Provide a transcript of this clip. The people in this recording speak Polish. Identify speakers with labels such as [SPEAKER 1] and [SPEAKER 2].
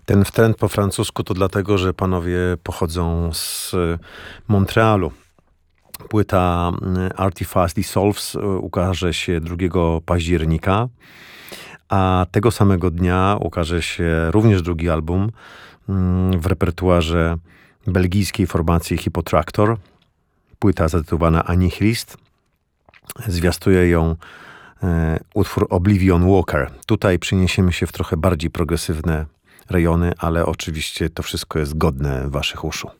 [SPEAKER 1] Ten wtręt po francusku to dlatego, że panowie pochodzą z Montrealu. Płyta Artifast Dissolves ukaże się 2 października, a tego samego dnia ukaże się również drugi album w repertuarze belgijskiej formacji Hippotraktor. Płyta zatytułowana Annihilist. Zwiastuje ją utwór Oblivion Walker. Tutaj przeniesiemy się w trochę bardziej progresywne rejony, ale oczywiście to wszystko jest godne waszych uszu.